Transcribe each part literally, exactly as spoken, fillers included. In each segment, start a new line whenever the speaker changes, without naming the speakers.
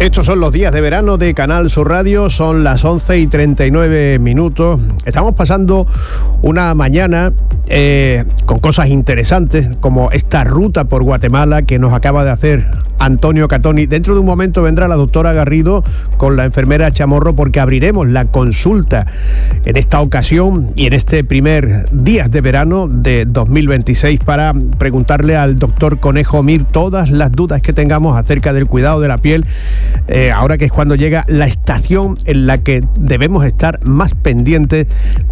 Estos son los días de verano de Canal Sur Radio, son las once y treinta y nueve minutos. Estamos pasando una mañana eh, con cosas interesantes, como esta ruta por Guatemala que nos acaba de hacer Antonio Catoni. Dentro de un momento vendrá la doctora Garrido con la enfermera Chamorro, porque abriremos la consulta en esta ocasión y en este primer día de verano de dos mil veintiséis para preguntarle al doctor Conejo Mir todas las dudas que tengamos acerca del cuidado de la piel. Eh, ahora que es cuando llega la estación en la que debemos estar más pendientes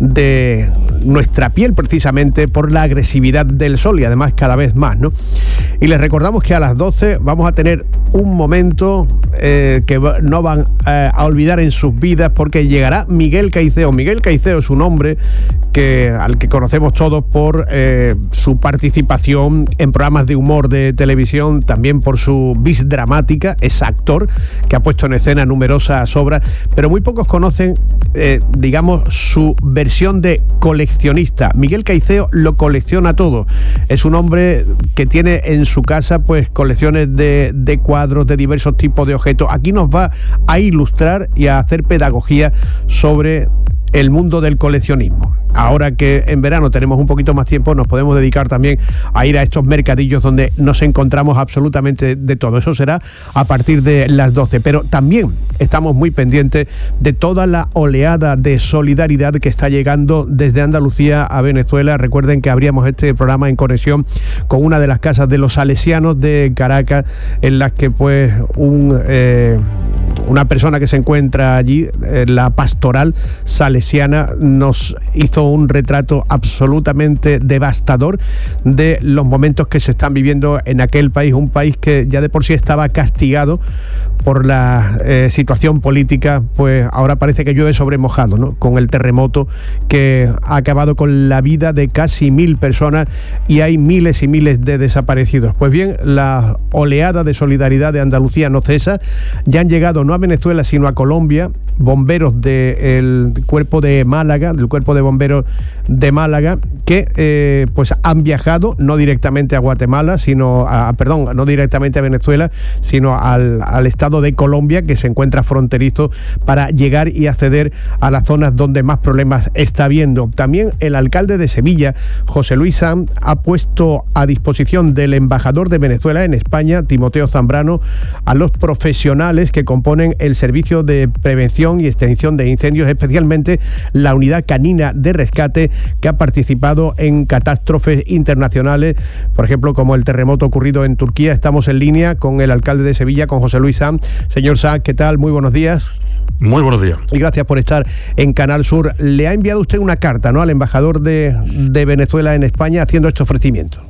de nuestra piel, precisamente por la agresividad del sol y además cada vez más, ¿no? Y les recordamos que a las doce vamos a tener un momento eh, que no van eh, a olvidar en sus vidas, porque llegará Miguel Caiceo. Miguel Caiceo es un hombre que, al que conocemos todos por eh, su participación en programas de humor de televisión, también por su vis dramática. Es actor que ha puesto en escena numerosas obras, pero muy pocos conocen, eh, digamos, su versión de coleccionista. Miguel Caiceo lo colecciona todo. Es un hombre que tiene en su casa pues colecciones de, de cuadros, de diversos tipos de objetos. Aquí nos va a ilustrar y a hacer pedagogía sobre el mundo del coleccionismo. Ahora que en verano tenemos un poquito más tiempo, nos podemos dedicar también a ir a estos mercadillos donde nos encontramos absolutamente de todo. Eso será a partir de las doce. Pero también estamos muy pendientes de toda la oleada de solidaridad que está llegando desde Andalucía a Venezuela. Recuerden que abríamos este programa en conexión con una de las casas de los salesianos de Caracas, en las que pues un, eh, una persona que se encuentra allí, eh, la pastoral salesiana, nos hizo un retrato absolutamente devastador de los momentos que se están viviendo en aquel país, un país que ya de por sí estaba castigado por la eh, situación política. Pues ahora parece que llueve sobre mojado, ¿no? Con el terremoto que ha acabado con la vida de casi mil personas y hay miles y miles de desaparecidos. Pues bien, la oleada de solidaridad de Andalucía no cesa. Ya han llegado no a Venezuela sino a Colombia bomberos del cuerpo de Málaga, del cuerpo de bomberos de Málaga, que eh, pues han viajado no directamente a Guatemala, sino a, perdón, no directamente a Venezuela, sino al, al estado de Colombia, que se encuentra fronterizo, para llegar y acceder a las zonas donde más problemas está habiendo. También el alcalde de Sevilla, José Luis Sanz, ha puesto a disposición del embajador de Venezuela en España, Timoteo Zambrano, a los profesionales que componen el servicio de prevención y extinción de incendios, especialmente la unidad canina de rescate que ha participado en catástrofes internacionales, por ejemplo, como el terremoto ocurrido en Turquía. Estamos en línea con el alcalde de Sevilla, con José Luis Sanz. Señor Sanz, ¿qué tal? Muy buenos días.
Muy buenos días.
Y gracias por estar en Canal Sur. Le ha enviado usted una carta, ¿no?, al embajador de, de Venezuela en España haciendo este ofrecimiento.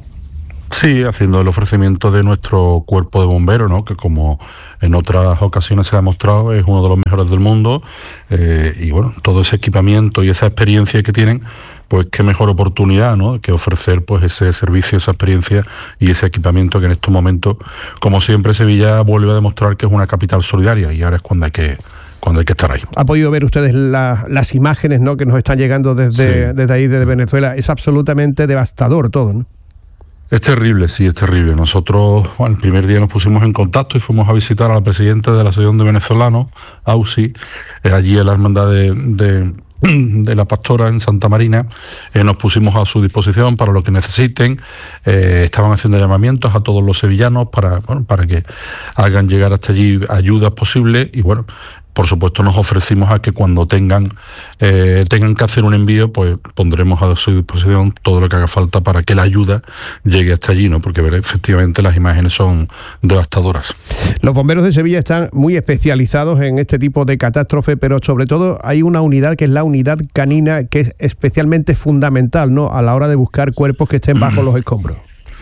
Sí, haciendo el ofrecimiento de nuestro cuerpo de bomberos, ¿no?, que como en otras ocasiones se ha demostrado es uno de los mejores del mundo, eh, y bueno, todo ese equipamiento y esa experiencia que tienen, pues qué mejor oportunidad, ¿no?, que ofrecer pues ese servicio, esa experiencia y ese equipamiento que en estos momentos, como siempre, Sevilla vuelve a demostrar que es una capital solidaria, y ahora es cuando hay que cuando hay que estar ahí. ¿Ha podido ver ustedes la, las imágenes, ¿no?, que nos están llegando desde, sí, desde ahí, desde sí. Venezuela? Es absolutamente devastador todo, ¿no? Es terrible, sí, es terrible. Nosotros, bueno, el primer día nos pusimos en contacto y fuimos a visitar a la presidenta de la Asociación de Venezolanos, A U S I, eh, allí en la hermandad de, de, de la Pastora en Santa Marina. Eh, nos pusimos a su disposición para lo que necesiten. Eh, estaban haciendo llamamientos a todos los sevillanos para, bueno, para que hagan llegar hasta allí ayudas posibles, y bueno, por supuesto nos ofrecimos a que cuando tengan eh, tengan que hacer un envío, pues pondremos a su disposición todo lo que haga falta para que la ayuda llegue hasta allí, ¿no? Porque efectivamente las imágenes son devastadoras. Los bomberos de Sevilla están muy especializados en este tipo de catástrofe, pero sobre todo hay una unidad que es la unidad canina, que es especialmente fundamental, ¿no?, a la hora de buscar cuerpos que estén bajo los escombros.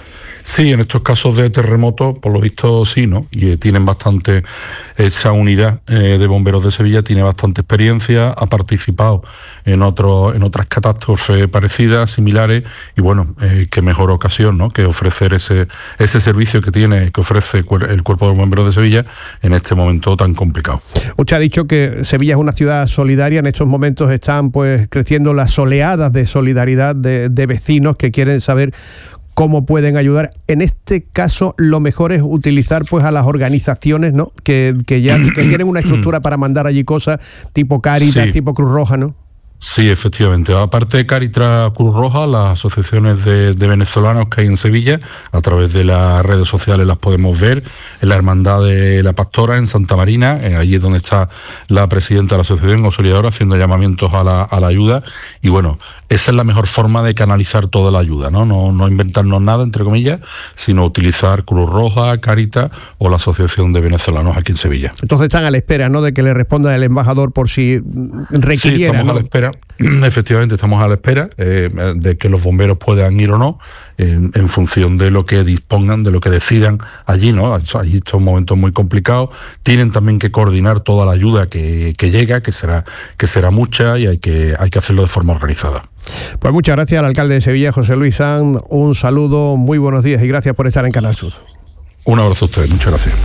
Sí, en estos casos de terremoto, por lo visto sí, ¿no? Y eh, tienen bastante, esa unidad eh, de bomberos de Sevilla tiene bastante experiencia, ha participado en otro, en otras catástrofes parecidas, similares, y bueno, eh, qué mejor ocasión, ¿no?, que ofrecer ese, ese servicio que tiene, que ofrece el Cuerpo de Bomberos de Sevilla en este momento tan complicado. Usted ha dicho que Sevilla es una ciudad solidaria. En estos momentos están pues creciendo las oleadas de solidaridad de, de vecinos que quieren saber
cómo pueden ayudar. En este caso, lo mejor es utilizar pues a las organizaciones, ¿no? Que, que ya que tienen una estructura para mandar allí cosas, tipo Cáritas, sí. tipo Cruz Roja, ¿no?
Sí, efectivamente. Aparte de Cáritas, Cruz Roja, las asociaciones de, de venezolanos que hay en Sevilla, a través de las redes sociales las podemos ver, en la Hermandad de la Pastora, en Santa Marina, eh, allí es donde está la presidenta de la Asociación Auxiliadora, haciendo llamamientos a la, a la ayuda, y bueno, esa es la mejor forma de canalizar toda la ayuda, ¿no? No, no inventarnos nada, entre comillas, sino utilizar Cruz Roja, Cáritas o la Asociación de Venezolanos aquí en Sevilla.
Entonces están a la espera, ¿no?, de que le responda el embajador por si requiriera.
Sí, estamos, ¿no?, a la espera. Efectivamente, estamos a la espera eh, de que los bomberos puedan ir o no, en, en función de lo que dispongan, de lo que decidan allí, ¿no? Allí son momentos muy complicados. Tienen también que coordinar toda la ayuda que, que llega, que será, que será mucha, y hay que, hay que hacerlo de forma organizada.
Pues muchas gracias al alcalde de Sevilla, José Luis Sanz. Un saludo, muy buenos días y gracias por estar en Canal Sur.
Un abrazo a ustedes, muchas gracias.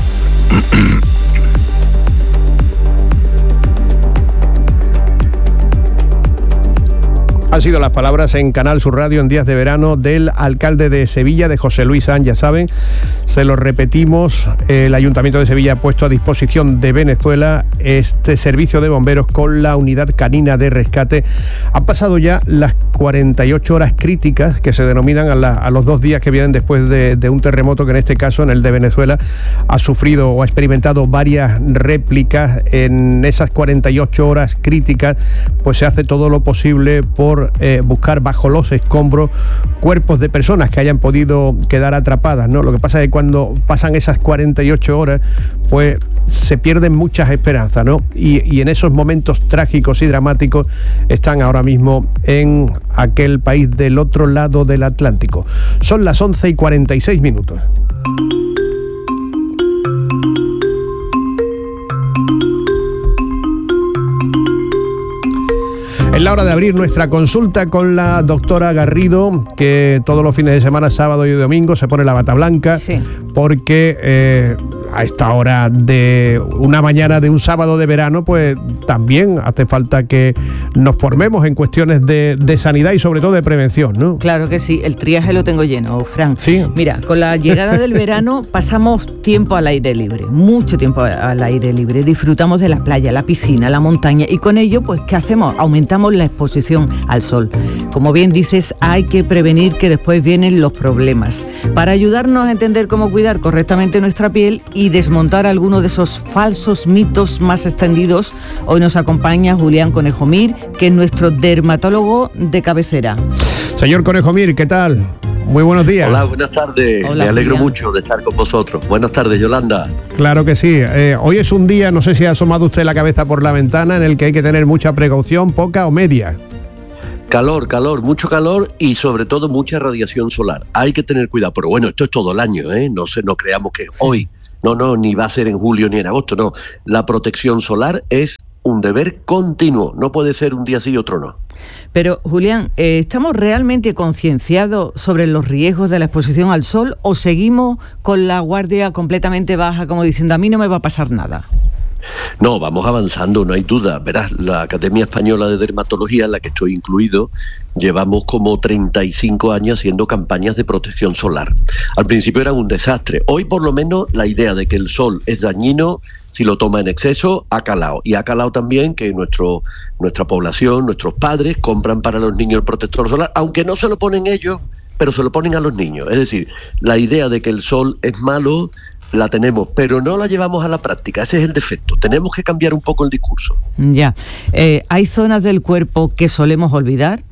Han sido las palabras en Canal Sur Radio en días de verano del alcalde de Sevilla, de José Luis Sanz. Ya saben, se lo repetimos, el Ayuntamiento de Sevilla ha puesto a disposición de Venezuela este servicio de bomberos con la unidad canina de rescate. Han pasado ya las cuarenta y ocho horas críticas que se denominan a, la, a los dos días que vienen después de, de un terremoto que en este caso, en el de Venezuela, ha sufrido o ha experimentado varias réplicas. En esas cuarenta y ocho horas críticas, pues se hace todo lo posible por Eh, buscar bajo los escombros cuerpos de personas que hayan podido quedar atrapadas, ¿no? Lo que pasa es que cuando pasan esas cuarenta y ocho horas, pues se pierden muchas esperanzas, ¿no? Y, y en esos momentos trágicos y dramáticos están ahora mismo en aquel país del otro lado del Atlántico. Son las once y cuarenta y seis minutos. Es la hora de abrir nuestra consulta con la doctora Garrido, que todos los fines de semana, sábado y domingo, se pone la bata blanca, sí. porque eh, a esta hora de una mañana de un sábado de verano, pues también hace falta que nos formemos en cuestiones de, de sanidad y sobre todo de prevención, ¿no?
Claro que sí, el triaje lo tengo lleno, Fran.
Sí.
Mira, con la llegada del verano pasamos tiempo al aire libre, mucho tiempo al aire libre, disfrutamos de la playa, la piscina, la montaña, y con ello, pues, ¿qué hacemos? Aumentamos la exposición al sol. Como bien dices, hay que prevenir que después vienen los problemas. Para ayudarnos a entender cómo cuidar correctamente nuestra piel y desmontar algunos de esos falsos mitos más extendidos, hoy nos acompaña Julián Conejo Mir, que es nuestro dermatólogo de cabecera.
Señor Conejo Mir, ¿qué tal? Muy buenos días.
Hola, buenas tardes. Hola, me alegro Julián. mucho de estar con vosotros. Buenas tardes, Yolanda.
Claro que sí. Eh, hoy es un día, no sé si ha asomado usted la cabeza por la ventana, en el que hay que tener mucha precaución, poca o media.
Calor, calor, mucho calor y sobre todo mucha radiación solar. Hay que tener cuidado, pero bueno, esto es todo el año, ¿eh? No se, no creamos que hoy, no, no, ni va a ser en julio ni en agosto, no. La protección solar es un deber continuo, no puede ser un día sí y otro no.
Pero, Julián, eh, ¿estamos realmente concienciados sobre los riesgos de la exposición al sol o seguimos con la guardia completamente baja, como diciendo, a mí no me va a pasar nada?
No, vamos avanzando, no hay duda. Verás, la Academia Española de Dermatología, en la que estoy incluido, llevamos como treinta y cinco años haciendo campañas de protección solar. Al principio eran un desastre. Hoy, por lo menos, la idea de que el sol es dañino si lo toma en exceso ha calado. Y ha calado también que nuestro, nuestra población, nuestros padres, compran para los niños el protector solar, aunque no se lo ponen ellos, pero se lo ponen a los niños. Es decir, la idea de que el sol es malo la tenemos, pero no la llevamos a la práctica. Ese es el defecto. Tenemos que cambiar un poco el discurso.
Ya. Eh, ¿Hay zonas del cuerpo que solemos olvidar?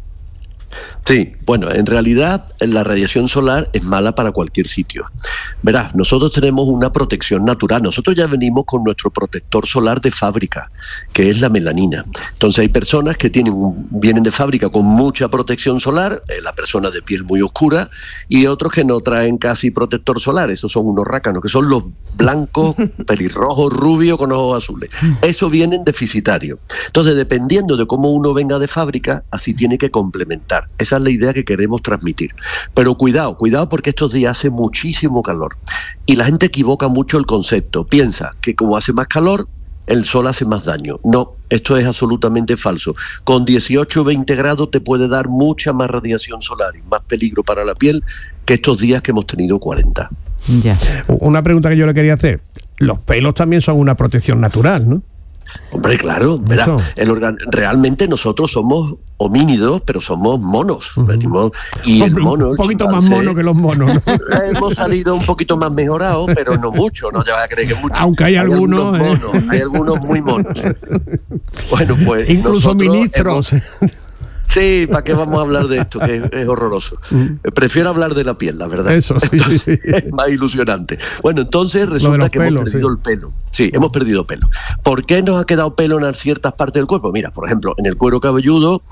Sí, bueno, en realidad la radiación solar es mala para cualquier sitio. Verás, nosotros tenemos una protección natural. Nosotros ya venimos con nuestro protector solar de fábrica, que es la melanina. Entonces hay personas que tienen un, vienen de fábrica con mucha protección solar, eh, la persona de piel muy oscura, y otros que no traen casi protector solar. Esos son unos rácanos, que son los blancos, pelirrojos, rubios con ojos azules. Eso vienen deficitarios. Entonces, dependiendo de cómo uno venga de fábrica, así tiene que complementar. Esa es la idea que queremos transmitir. Pero cuidado, cuidado porque estos días hace muchísimo calor. Y la gente equivoca mucho el concepto. Piensa que como hace más calor, el sol hace más daño. No, esto es absolutamente falso. Con dieciocho o veinte grados te puede dar mucha más radiación solar y más peligro para la piel que estos días que hemos tenido cuarenta.
Ya.
Una pregunta que yo le quería hacer. Los pelos también son una protección natural, ¿no?
Hombre, claro, verá, el organ- realmente nosotros somos homínidos, pero somos monos. Uh-huh. Venimos, y
Hombre,
el mono,
un poquito
chimpancé,
más mono que los monos, ¿no?
Hemos salido un poquito más mejorados, pero no mucho, no te vas a creer que mucho.
Aunque hay, hay algunos,
algunos
¿eh?
monos, hay algunos muy monos. Bueno, pues
incluso ministros.
Hemos, sí, ¿para qué vamos a hablar de esto? Que es, es horroroso. Mm. Prefiero hablar de la piel, la verdad.
Eso, sí,
entonces,
sí, sí.
Es más ilusionante. Bueno, entonces resulta que
pelos,
hemos perdido
sí.
el pelo. Sí, hemos perdido pelo. ¿Por qué nos ha quedado pelo en ciertas partes del cuerpo? Mira, por ejemplo, en el cuero cabelludo,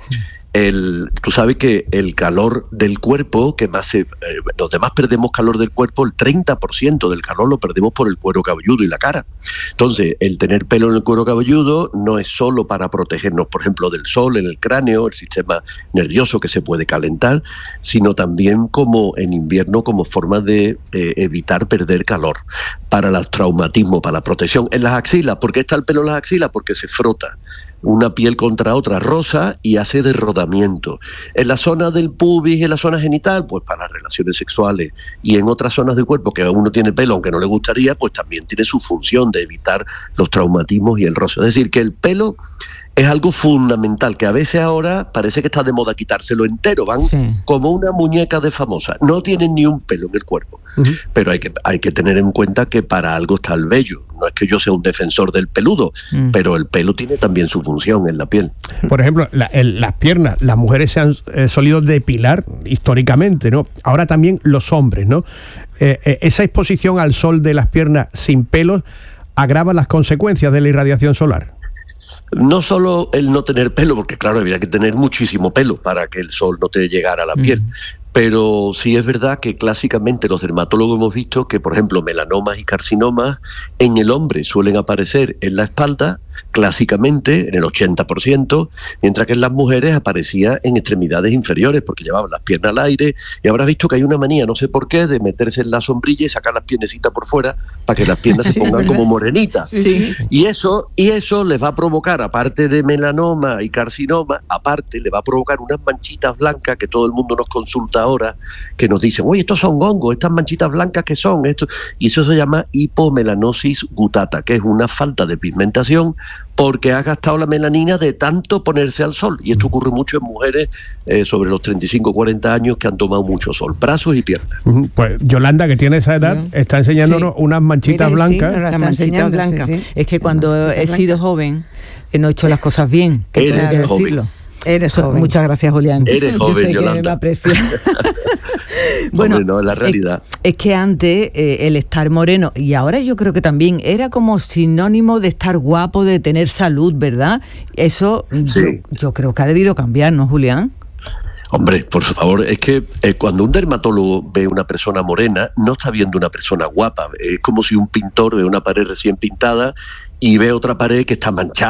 el, tú sabes que el calor del cuerpo, que más se, eh, los demás perdemos calor del cuerpo, el treinta por ciento del calor lo perdemos por el cuero cabelludo y la cara. Entonces, el tener pelo en el cuero cabelludo no es solo para protegernos, por ejemplo, del sol, en el cráneo, el sistema nervioso que se puede calentar, sino también como en invierno como forma de eh, evitar perder calor, para el traumatismo, para la protección. En las axilas, ¿por qué está el pelo en las axilas? Porque se frota una piel contra otra rosa y hace de rodamiento. En la zona del pubis, en la zona genital, pues para las relaciones sexuales, y en otras zonas del cuerpo que uno tiene pelo, aunque no le gustaría, pues también tiene su función de evitar los traumatismos y el roce. Es decir, que el pelo es algo fundamental, que a veces ahora parece que está de moda quitárselo entero, van sí. como una muñeca de famosa, no tienen ni un pelo en el cuerpo, uh-huh. pero hay que, hay que tener en cuenta que para algo está el vello. No es que yo sea un defensor del peludo, mm. pero el pelo tiene también su función en la piel.
Por ejemplo, la, el, las piernas, las mujeres se han eh, solido depilar históricamente, ¿no? Ahora también los hombres, ¿no? Eh, eh, esa exposición al sol de las piernas sin pelos agrava las consecuencias de la irradiación solar.
No solo el no tener pelo, porque claro, habría que tener muchísimo pelo para que el sol no te llegara a la mm. piel. Pero sí es verdad que clásicamente los dermatólogos hemos visto que, por ejemplo, melanomas y carcinomas en el hombre suelen aparecer en la espalda, clásicamente en el ochenta por ciento, mientras que en las mujeres aparecía en extremidades inferiores porque llevaban las piernas al aire, y habrás visto que hay una manía, no sé por qué, de meterse en la sombrilla y sacar las piernecitas por fuera para que las piernas sí, se pongan como morenitas.
Sí.
Y eso, y eso les va a provocar, aparte de melanoma y carcinoma, aparte le va a provocar unas manchitas blancas que todo el mundo nos consulta ahora, que nos dicen, oye, estos son hongos, estas manchitas blancas que son esto, y eso se llama hipomelanosis gutata, que es una falta de pigmentación porque ha gastado la melanina de tanto ponerse al sol, y esto ocurre mucho en mujeres eh, sobre los treinta y cinco, cuarenta años que han tomado mucho sol, brazos y piernas.
Pues Yolanda, que tiene esa edad, uh-huh. está enseñándonos sí. unas manchitas
Mire,
blancas.
Sí, las manchitas blancas. Sí, sí. Es que cuando he sido joven no he hecho las cosas bien, que
Eres
tengo que
joven.
decirlo.
Eres
so,
joven.
Muchas gracias, Julián.
Eres joven,
Yo sé
Yolanda.
que me aprecia. Bueno,
Hombre, no, es la realidad.
Es, es que antes eh, el estar moreno, y ahora yo creo que también era como sinónimo de estar guapo, de tener salud, ¿verdad? Eso
sí.
yo, yo creo que ha debido cambiar, ¿no, Julián?
Hombre, por favor, es que eh, cuando un dermatólogo ve una persona morena, no está viendo una persona guapa. Es como si un pintor ve una pared recién pintada y ve otra pared que está manchada.